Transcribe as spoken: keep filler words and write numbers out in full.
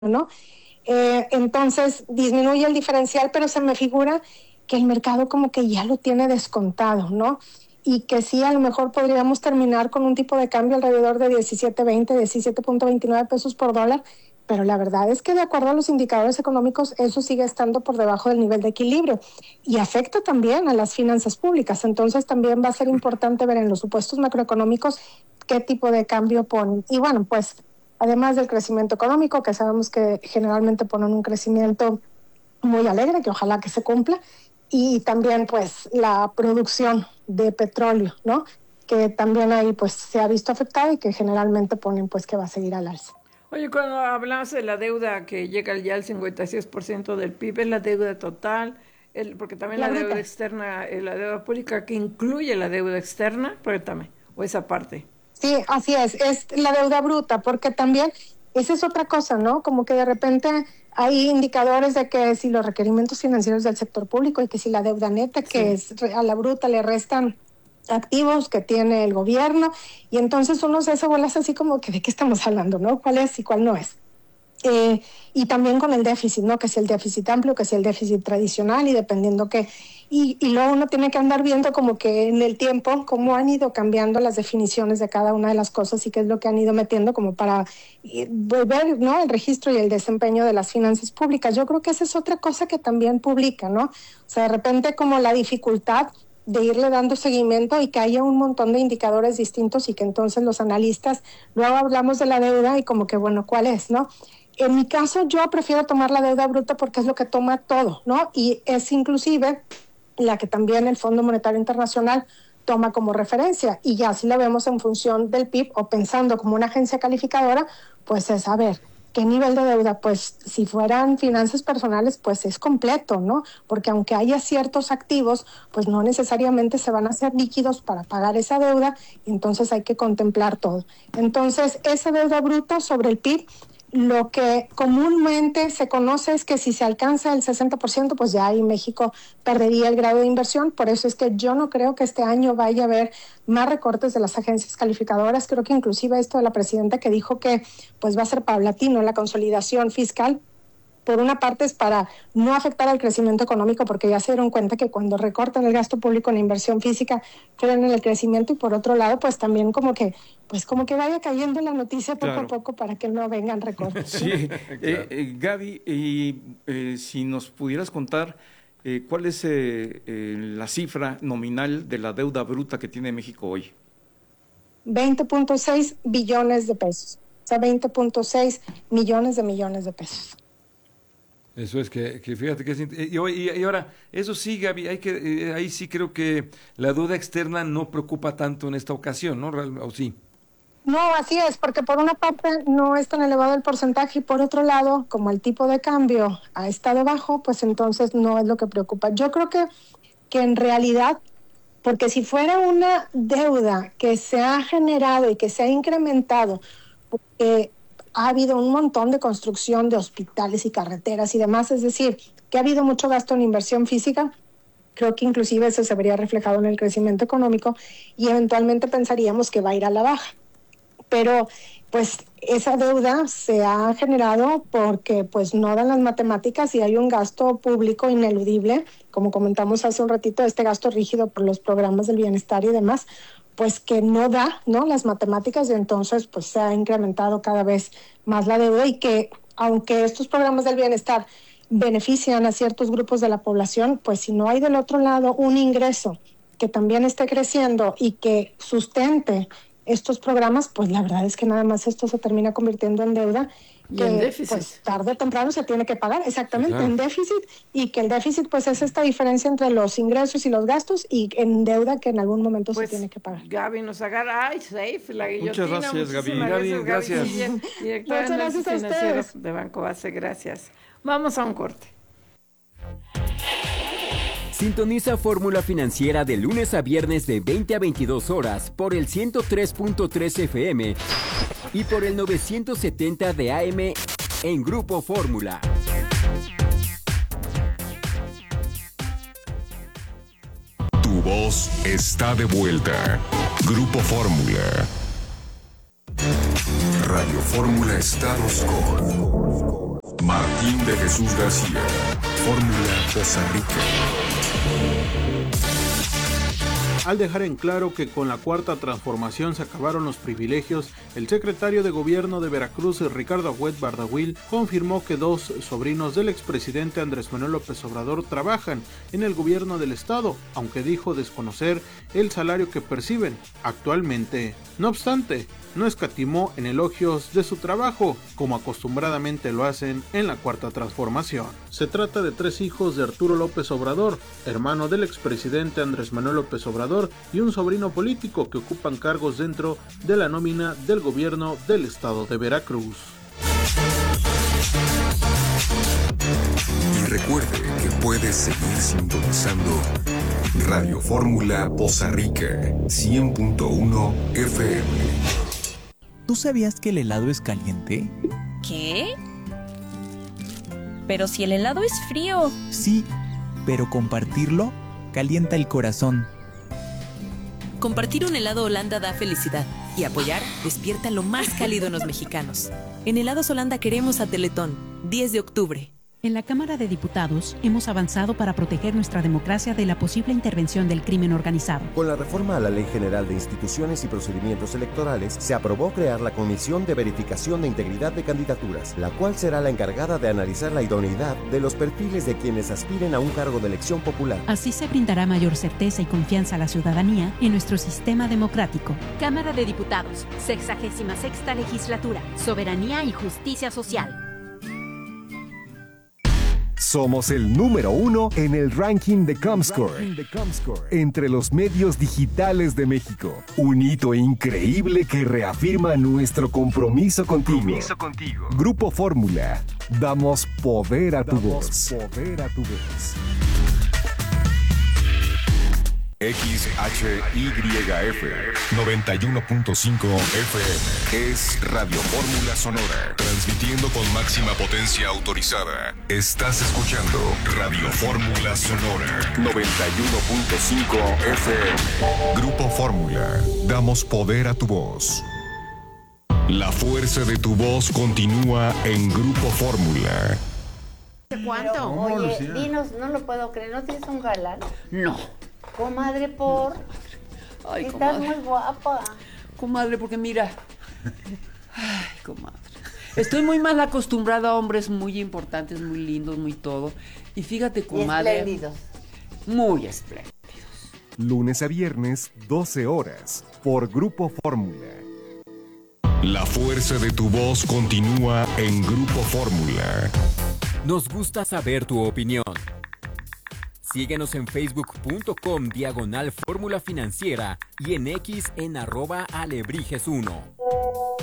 ¿no? Eh, entonces disminuye el diferencial, pero se me figura que el mercado como que ya lo tiene descontado, ¿no? Y que sí, a lo mejor podríamos terminar con un tipo de cambio alrededor de diecisiete veinte, diecisiete punto veintinueve pesos por dólar, pero la verdad es que de acuerdo a los indicadores económicos, eso sigue estando por debajo del nivel de equilibrio y afecta también a las finanzas públicas. Entonces también va a ser importante ver en los supuestos macroeconómicos qué tipo de cambio ponen. Y bueno, pues además del crecimiento económico, que sabemos que generalmente ponen un crecimiento muy alegre, que ojalá que se cumpla, y también pues la producción de petróleo, ¿no? Que también ahí pues se ha visto afectada y que generalmente ponen pues que va a seguir al alza. Oye, cuando hablamos de la deuda que llega ya al cincuenta y seis por ciento del P I B, es la deuda total, el, porque también la, la deuda externa, la deuda pública que incluye la deuda externa, pero también, o esa parte. Sí, así es, es la deuda bruta, porque también esa es otra cosa, ¿no? Como que de repente hay indicadores de que si los requerimientos financieros del sector público y que si la deuda neta, que sí, es a la bruta le restan activos que tiene el gobierno, y entonces uno se hace bolas así como que de qué estamos hablando, ¿no? ¿Cuál es y cuál no es? Eh, y también con el déficit, ¿no? Que si el déficit amplio, que si el déficit tradicional, y dependiendo que... Y, y luego uno tiene que andar viendo como que en el tiempo cómo han ido cambiando las definiciones de cada una de las cosas y qué es lo que han ido metiendo como para ver, ¿no? El registro y el desempeño de las finanzas públicas. Yo creo que esa es otra cosa que también publica, ¿no? O sea, de repente como la dificultad de irle dando seguimiento y que haya un montón de indicadores distintos y que entonces los analistas, luego hablamos de la deuda y como que, bueno, ¿cuál es, no? En mi caso, yo prefiero tomar la deuda bruta porque es lo que toma todo, ¿no? Y es inclusive la que también el Fondo Monetario Internacional toma como referencia. Y ya si la vemos en función del P I B o pensando como una agencia calificadora, pues es, a ver, ¿qué nivel de deuda? Pues si fueran finanzas personales, pues es completo, ¿no? Porque aunque haya ciertos activos, pues no necesariamente se van a hacer líquidos para pagar esa deuda, y entonces hay que contemplar todo. Entonces, esa deuda bruta sobre el P I B, lo que comúnmente se conoce es que si se alcanza el sesenta por ciento, pues ya ahí México perdería el grado de inversión. Por eso es que yo no creo que este año vaya a haber más recortes de las agencias calificadoras. Creo que inclusive esto de la presidenta que dijo que pues va a ser paulatino la consolidación fiscal. Por una parte es para no afectar al crecimiento económico, porque ya se dieron cuenta que cuando recortan el gasto público en la inversión física, frenan el crecimiento, y por otro lado, pues también como que pues como que vaya cayendo la noticia poco claro. a poco para que no vengan recortes. Sí, eh, eh, Gaby, y eh, si nos pudieras contar eh, cuál es eh, eh, la cifra nominal de la deuda bruta que tiene México hoy. veinte punto seis billones de pesos, o sea, veinte punto seis millones de millones de pesos. Eso es que, que fíjate que es, y, y ahora, eso sí, Gaby, hay que, eh, ahí sí creo que la deuda externa no preocupa tanto en esta ocasión, ¿no? ¿O sí? No, así es, porque por una parte no es tan elevado el porcentaje y por otro lado, como el tipo de cambio ha estado bajo, pues entonces no es lo que preocupa. Yo creo que, que en realidad, porque si fuera una deuda que se ha generado y que se ha incrementado, porque ha habido un montón de construcción de hospitales y carreteras y demás, es decir, que ha habido mucho gasto en inversión física, creo que inclusive eso se vería reflejado en el crecimiento económico y eventualmente pensaríamos que va a ir a la baja. Pero pues esa deuda se ha generado porque pues no dan las matemáticas y hay un gasto público ineludible, como comentamos hace un ratito, este gasto rígido por los programas del bienestar y demás, pues que no da, ¿no? Las matemáticas, y entonces pues se ha incrementado cada vez más la deuda, y que aunque estos programas del bienestar benefician a ciertos grupos de la población, pues si no hay del otro lado un ingreso que también esté creciendo y que sustente estos programas, pues la verdad es que nada más esto se termina convirtiendo en deuda que en déficit. Pues tarde o temprano se tiene que pagar, exactamente, claro. en déficit, y que el déficit pues es esta diferencia entre los ingresos y los gastos, y en deuda que en algún momento pues, se tiene que pagar. Gaby nos agarra, ay, safe, la guillotina. Muchas gracias, Gaby. Gaby, gracias. Gaby, directora de análisis financiero de Banco Base, gracias. Vamos a un corte. Sintoniza Fórmula Financiera de lunes a viernes de veinte a veintidós horas por el ciento tres punto tres F M y por el novecientos setenta de A M en Grupo Fórmula. Tu voz está de vuelta. Grupo Fórmula. Radio Fórmula Estados con Joaquín de Jesús García. Fórmula Poza Rica. Al dejar en claro que con la Cuarta Transformación se acabaron los privilegios, el secretario de Gobierno de Veracruz, Ricardo Agüed Bardagüil, confirmó que dos sobrinos del expresidente Andrés Manuel López Obrador trabajan en el gobierno del estado, aunque dijo desconocer el salario que perciben actualmente. No obstante, no escatimó en elogios de su trabajo, como acostumbradamente lo hacen en la Cuarta Transformación. Se trata de tres hijos de Arturo López Obrador, hermano del expresidente Andrés Manuel López Obrador, y un sobrino político que ocupan cargos dentro de la nómina del gobierno del estado de Veracruz. Y recuerde que puede seguir sintonizando Radio Fórmula Poza Rica cien punto uno F M. ¿Tú sabías que el helado es caliente? ¿Qué? Pero si el helado es frío. Sí, pero compartirlo calienta el corazón. Compartir un helado Holanda da felicidad y apoyar despierta lo más cálido en los mexicanos. En Helados Holanda queremos a Teletón, diez de octubre. En la Cámara de Diputados hemos avanzado para proteger nuestra democracia de la posible intervención del crimen organizado. Con la reforma a la Ley General de Instituciones y Procedimientos Electorales, se aprobó crear la Comisión de Verificación de Integridad de Candidaturas, la cual será la encargada de analizar la idoneidad de los perfiles de quienes aspiren a un cargo de elección popular. Así se brindará mayor certeza y confianza a la ciudadanía en nuestro sistema democrático. Cámara de Diputados, sexagésima sexta legislatura, Soberanía y Justicia Social. Somos el número uno en el ranking de Comscore, entre los medios digitales de México. Un hito increíble que reafirma nuestro compromiso contigo. Compromiso contigo. Grupo Fórmula. Damos poder a tu voz. Poder a tu voz. X H Y F noventa y uno punto cinco F M es Radio Fórmula Sonora, transmitiendo con máxima potencia autorizada. Estás escuchando Radio Fórmula Sonora noventa y uno punto cinco F M. Grupo Fórmula, damos poder a tu voz. La fuerza de tu voz continúa en Grupo Fórmula. ¿Cuánto? Pero, oye, dinos, no lo puedo creer, ¿no tienes un galán? No. Comadre, por... Ay, Estás comadre. muy guapa. Comadre, porque mira... Ay, comadre. Estoy muy mal acostumbrada a hombres muy importantes, muy lindos, muy todo. Y fíjate, comadre... Espléndidos. Muy espléndidos. Lunes a viernes, doce horas, por Grupo Fórmula. La fuerza de tu voz continúa en Grupo Fórmula. Nos gusta saber tu opinión. Síguenos en facebook.com diagonal Fórmula Financiera y en X en arroba alebrijes uno.